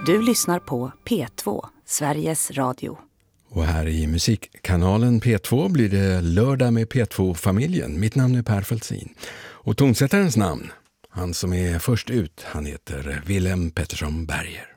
Du lyssnar på P2, Sveriges Radio. Och här i musikkanalen P2 blir det lördag med P2-familjen. Mitt namn är Per Feltzin. Och tonsättarens namn, han som är först ut, han heter Willem Pettersson Berger.